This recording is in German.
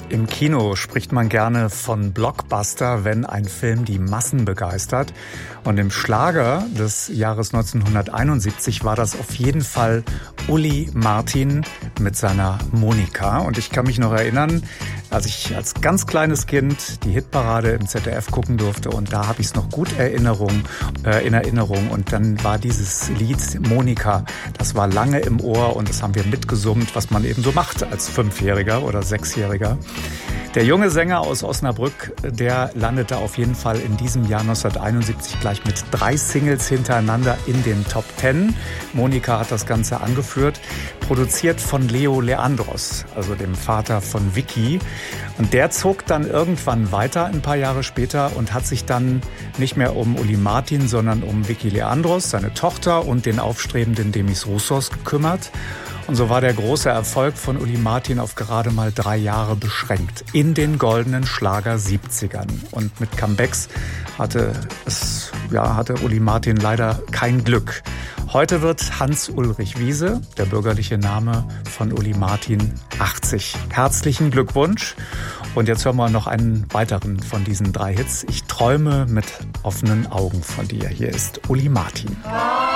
Im Kino spricht man gerne von Blockbuster, wenn ein Film die Massen begeistert. Und im Schlager des Jahres 1971 war das auf jeden Fall Uli Martin mit seiner Monika. Und ich kann mich noch erinnern, als ich als ganz kleines Kind die Hitparade im ZDF gucken durfte. Und da habe ich es noch gut in Erinnerung. Und dann war dieses Lied Monika, das war lange im Ohr und das haben wir mitgesummt, was man eben so macht als 5-Jähriger oder 6-Jähriger. Der junge Sänger aus Osnabrück, der landete auf jeden Fall in diesem Jahr 1971 gleich mit 3 Singles hintereinander in den Top 10. Monika hat das Ganze angeführt, produziert von Leo Leandros, also dem Vater von Vicky. Und der zog dann irgendwann weiter, ein paar Jahre später, und hat sich dann nicht mehr um Uli Martin, sondern um Vicky Leandros, seine Tochter, und den aufstrebenden Demis Roussos gekümmert. Und so war der große Erfolg von Uli Martin auf gerade mal 3 Jahre beschränkt. In den goldenen Schlager 70ern. Und mit Comebacks hatte Uli Martin leider kein Glück. Heute wird Hans-Ulrich Wiese, der bürgerliche Name von Uli Martin, 80. Herzlichen Glückwunsch. Und jetzt hören wir noch einen weiteren von diesen 3 Hits. Ich träume mit offenen Augen von dir. Hier ist Uli Martin.